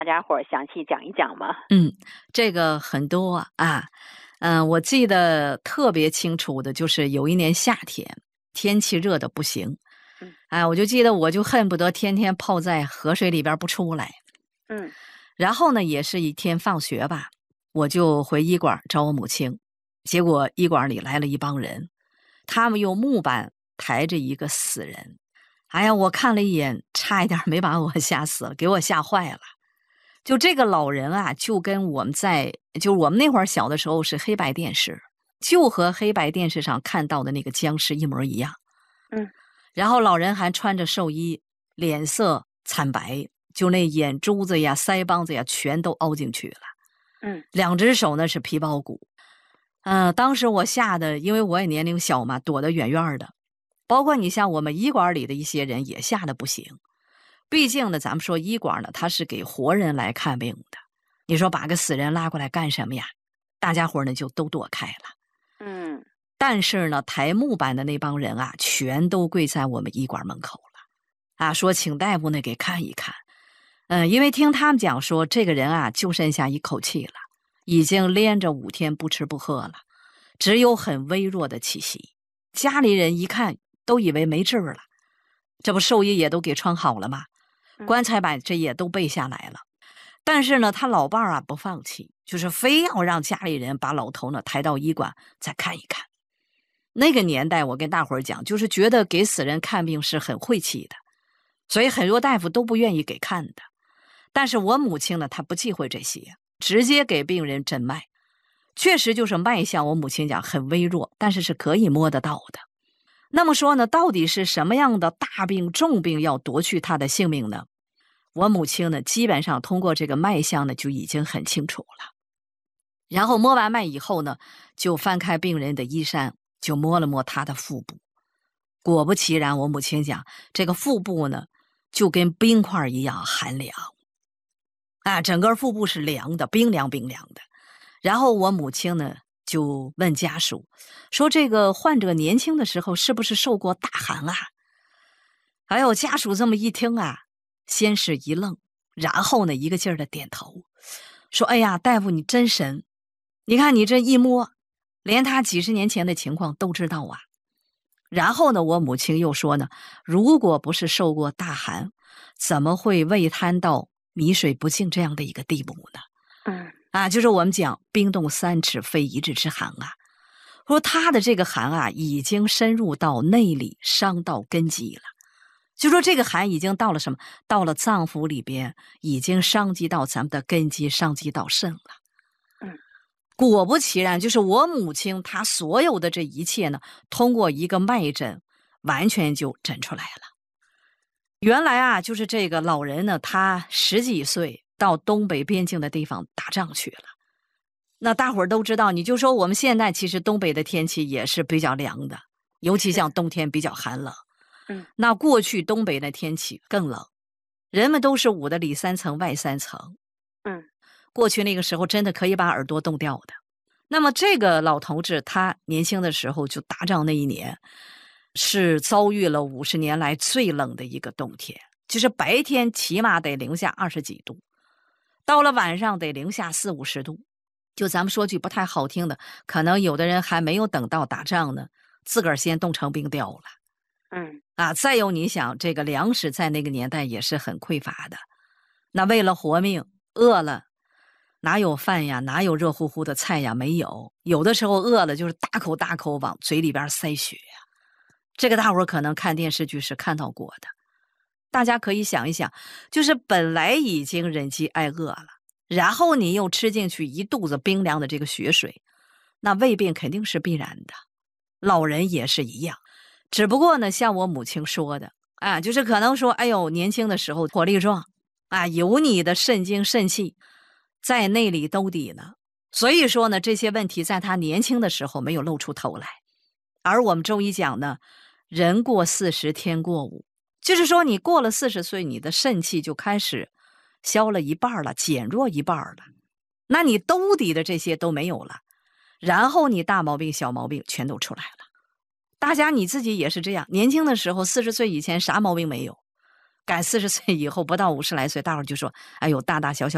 大家伙儿详细讲一讲吗？ 这个很多啊，我记得特别清楚的就是有一年夏天，天气热的不行，我就记得我就恨不得天天泡在河水里边不出来。然后呢，也是一天放学吧，我就回医馆找我母亲，结果医馆里来了一帮人，他们用木板抬着一个死人。哎呀，我看了一眼，差一点没把我吓死了，给我吓坏了。就这个老人啊，就跟我们我们那会儿小的时候是黑白电视，就和黑白电视上看到的那个僵尸一模一样。然后老人还穿着寿衣，脸色惨白，就那眼珠子呀、腮帮子呀，全都凹进去了。两只手呢是皮包骨。当时我吓得，因为我也年龄小嘛，躲得远远的。包括你像我们医馆里的一些人也吓得不行。毕竟呢，咱们说医馆呢，它是给活人来看病的。你说把个死人拉过来干什么呀？大家伙呢就都躲开了。但是呢，抬木板的那帮人啊，全都跪在我们医馆门口了，说请大夫呢给看一看。因为听他们讲说，这个人啊就剩下一口气了，已经连着5天不吃不喝了，只有很微弱的气息。家里人一看都以为没治了，这不寿衣也都给穿好了吗？棺材板这也都备下来了。但是呢，他老伴儿不放弃，就是非要让家里人把老头呢抬到医馆再看一看。那个年代我跟大伙儿讲，就是觉得给死人看病是很晦气的，所以很多大夫都不愿意给看的。但是我母亲呢，她不忌讳这些，直接给病人诊脉。确实就是脉象，我母亲讲很微弱，但是是可以摸得到的。那么说呢，到底是什么样的大病重病要夺去他的性命呢？我母亲呢，基本上通过这个脉象呢，就已经很清楚了。然后摸完脉以后呢，就翻开病人的衣衫，就摸了摸他的腹部。果不其然，我母亲讲，这个腹部呢，就跟冰块一样寒凉。整个腹部是凉的，冰凉冰凉的。然后我母亲呢，就问家属说，这个患者年轻的时候是不是受过大寒啊？还有家属这么一听啊，先是一愣，然后呢一个劲儿的点头，说哎呀，大夫你真神，你看你这一摸，连他几十年前的情况都知道啊。然后呢我母亲又说呢，如果不是受过大寒，怎么会胃瘫到米水不进这样的一个地步呢？就是我们讲冰冻3尺非一日之寒啊。说他的这个寒啊，已经深入到内里，伤到根基了。就说这个寒已经到了什么？到了脏腑里边，已经伤及到咱们的根基，伤及到肾了。果不其然，就是我母亲她所有的这一切呢，通过一个脉诊，完全就诊出来了。原来啊，就是这个老人呢，他10几岁到东北边境的地方打仗去了。那大伙儿都知道，你就说我们现在其实东北的天气也是比较凉的，尤其像冬天比较寒冷。那过去东北的天气更冷，人们都是捂的里3层外3层。过去那个时候真的可以把耳朵冻掉的。那么这个老头子他年轻的时候就打仗那一年，是遭遇了50年来最冷的一个冬天，就是白天起码得零下20几度，到了晚上得零下40、50度。就咱们说句不太好听的，可能有的人还没有等到打仗呢，自个儿先冻成冰雕了。再有你想，这个粮食在那个年代也是很匮乏的，那为了活命，饿了哪有饭呀，哪有热乎乎的菜呀，没有。有的时候饿了就是大口大口往嘴里边塞血呀。这个大伙儿可能看电视剧是看到过的。大家可以想一想，就是本来已经忍饥挨饿了，然后你又吃进去一肚子冰凉的这个血水，那胃病肯定是必然的。老人也是一样，只不过呢，像我母亲说的就是可能说，哎呦，年轻的时候活力壮有你的肾精肾气在内里兜底呢，所以说呢，这些问题在他年轻的时候没有露出头来。而我们中医讲呢，人过40天过5，就是说你过了40岁，你的肾气就开始消了一半了，减弱一半了，那你兜底的这些都没有了，然后你大毛病小毛病全都出来了。大家你自己也是这样，年轻的时候40岁以前啥毛病没有，赶40岁以后不到50来岁，大伙儿就说哎呦大大小小